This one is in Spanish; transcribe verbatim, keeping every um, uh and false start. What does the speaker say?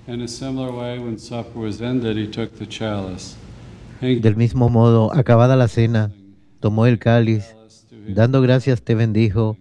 In a similar way, when supper was ended, he took the chalice. And Del mismo modo, acabada la cena, tomó el cáliz, chalice to him, dando gracias te bendijo